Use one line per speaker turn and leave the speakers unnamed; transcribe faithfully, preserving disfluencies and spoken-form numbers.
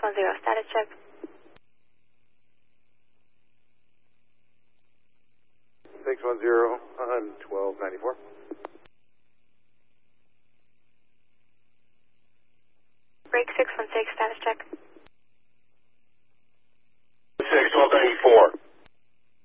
one zero, status check.
six one zero on twelve ninety-four.
Break six one six, status check.